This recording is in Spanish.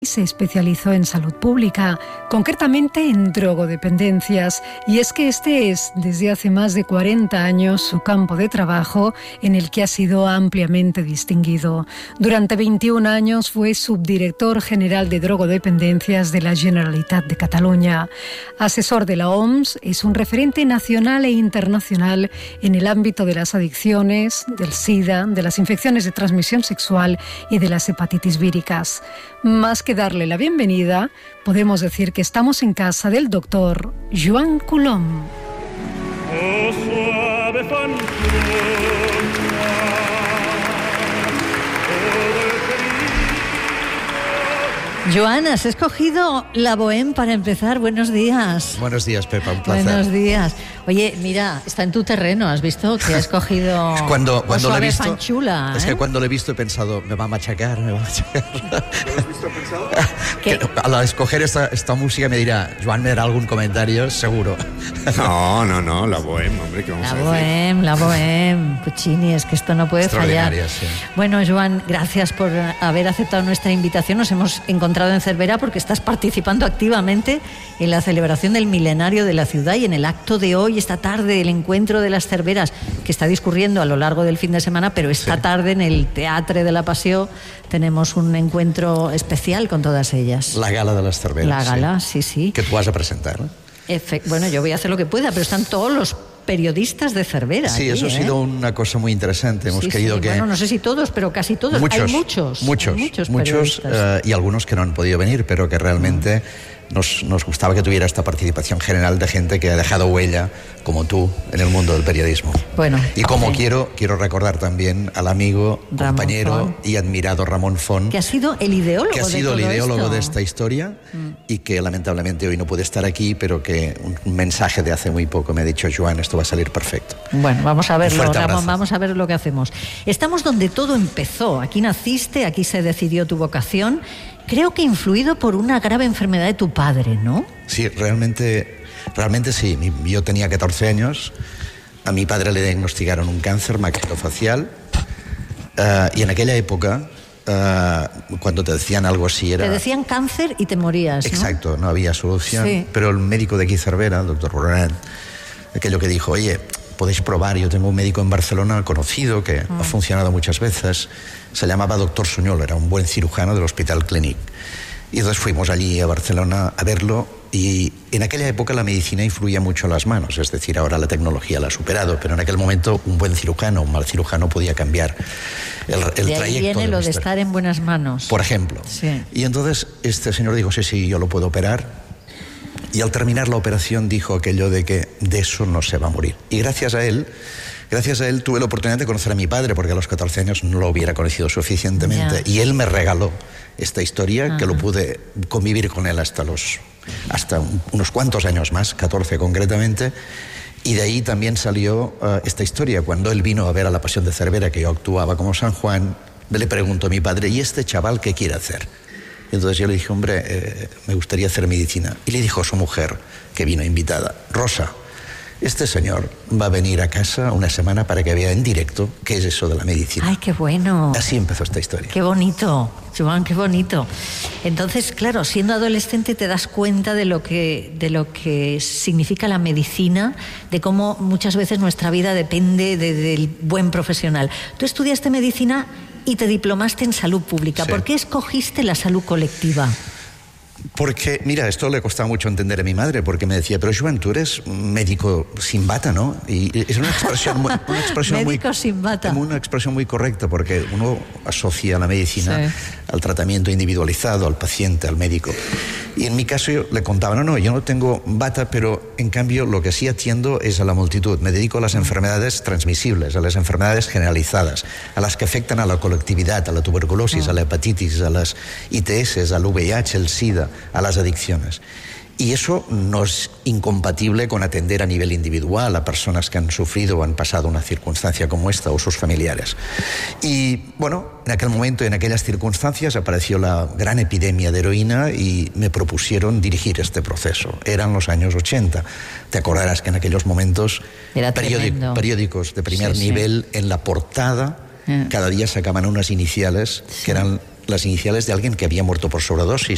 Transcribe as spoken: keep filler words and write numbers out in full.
se especializó en salud pública, concretamente en drogodependencias, y es que este es, desde hace más de cuarenta años, su campo de trabajo en el que ha sido ampliamente distinguido. Durante veintiún años fue subdirector general de drogodependencias de la Generalitat de Cataluña. Asesor de la O M S, es un referente nacional e internacional en el ámbito de las adicciones, del SIDA, de las infecciones de transmisión sexual y de las hepatitis víricas. Más que darle la bienvenida, podemos decir que estamos en casa del doctor Joan Colom. Oh, suave Joan, has escogido la Bohème para empezar. Buenos días. Buenos días, Pepa, un placer. Buenos días. Oye, mira, está en tu terreno, ¿has visto? Que ha escogido cuando, cuando suave le he visto, fanchula, ¿eh? Es que cuando le he visto he pensado, me va a machacar, me va a machacar. ¿Lo has visto pensado? Que, al escoger esta, esta música me dirá, Joan me dará algún comentario, seguro. No, no, no, la Bohème, hombre, que vamos La a decir. Bohème, la Bohème, Puccini, es que esto no puede fallar. Sí. Bueno, Joan, gracias por haber aceptado nuestra invitación. Nos hemos encontrado en Cervera porque estás participando activamente en la celebración del milenario de la ciudad y en el acto de hoy, esta tarde, el encuentro de las Cerveras, que está discurriendo a lo largo del fin de semana, pero esta sí. tarde en el Teatre de la Passió tenemos un encuentro especial con todas ellas. La gala de las Cerveras. La gala, sí, sí. sí. Que tú vas a presentar, ¿no? Efe- bueno, yo voy a hacer lo que pueda, pero están todos los periodistas de Cervera. Sí, aquí, eso ha ¿eh? sido una cosa muy interesante. Hemos sí, querido sí. que... Bueno, no sé si todos, pero casi todos. Muchos, hay muchos. Muchos, hay muchos, muchos uh, y algunos que no han podido venir, pero que realmente mm. nos, nos gustaba que tuviera esta participación general de gente que ha dejado huella, como tú, en el mundo del periodismo. Bueno, y como sí. quiero, quiero recordar también al amigo, Ramón compañero Font. y admirado Ramón Font, que ha sido el ideólogo que ha sido de el todo ideólogo esto. de esta historia mm. y que lamentablemente hoy no puede estar aquí, pero que un mensaje de hace muy poco me ha dicho, Joan, esto va a salir perfecto. Bueno, vamos a verlo, Ramón, abrazo. vamos a ver lo que hacemos. Estamos donde todo empezó. Aquí naciste, aquí se decidió tu vocación. Creo que influido por una grave enfermedad de tu padre, ¿no? Sí, realmente, realmente sí. Yo tenía catorce años, a mi padre le diagnosticaron un cáncer maxilofacial uh, y en aquella época, uh, cuando te decían algo así era... Te decían cáncer y te morías, ¿no? Exacto, no había solución, sí. pero el médico de aquí Cervera, el doctor Roland, aquello que dijo, oye, podéis probar, yo tengo un médico en Barcelona conocido que mm. ha funcionado muchas veces, se llamaba doctor Suñol, era un buen cirujano del Hospital Clínic. Y entonces fuimos allí a Barcelona a verlo y en aquella época la medicina influía mucho en las manos, es decir, ahora la tecnología la ha superado, pero en aquel momento un buen cirujano, un mal cirujano podía cambiar el, el de trayecto. ahí viene de lo la de historia. estar en buenas manos. Por ejemplo. Sí. Y entonces este señor dijo, sí, sí, yo lo puedo operar. Y al terminar la operación dijo aquello de que de eso no se va a morir. Y gracias a él, gracias a él tuve la oportunidad de conocer a mi padre, porque a los catorce años no lo hubiera conocido suficientemente. Yeah. Y él me regaló esta historia, Ajá. que lo pude convivir con él hasta, los, hasta unos cuantos años más, catorce concretamente. Y de ahí también salió uh, esta historia. Cuando él vino a ver a La Pasión de Cervera, que yo actuaba como San Juan, le preguntó a mi padre, ¿y este chaval qué quiere hacer? Y entonces yo le dije, hombre, eh, me gustaría hacer medicina. Y le dijo a su mujer, que vino invitada, Rosa, este señor va a venir a casa una semana para que vea en directo qué es eso de la medicina. ¡Ay, qué bueno! Así empezó esta historia. ¡Qué bonito! Joan, qué bonito. Entonces, claro, siendo adolescente te das cuenta de lo que, de lo que significa la medicina, de cómo muchas veces nuestra vida depende de, del buen profesional. Tú estudiaste medicina y te diplomaste en salud pública. Sí. ¿Por qué escogiste la salud colectiva? Porque, mira, esto le costaba mucho entender a mi madre, porque me decía, pero Joan, tú eres médico sin bata, ¿no? Y es una expresión muy... Una expresión médico muy, sin bata. Una expresión muy correcta, porque uno asocia la medicina sí. al tratamiento individualizado, al paciente, al médico. Y en mi caso yo le contaba, no, no, yo no tengo bata, pero en cambio lo que sí atiendo es a la multitud. Me dedico a las enfermedades transmisibles, a las enfermedades generalizadas, a las que afectan a la colectividad, a la tuberculosis, mm. a la hepatitis, a las I T S, al V I H, el SIDA, a las adicciones. Y eso no es incompatible con atender a nivel individual a personas que han sufrido o han pasado una circunstancia como esta o sus familiares. Y bueno, en aquel momento, en aquellas circunstancias, apareció la gran epidemia de heroína y me propusieron dirigir este proceso. Eran los años ochenta. Te acordarás que en aquellos momentos periódico, periódicos de primer sí, nivel sí. en la portada cada día sacaban unas iniciales sí. que eran las iniciales de alguien que había muerto por sobredosis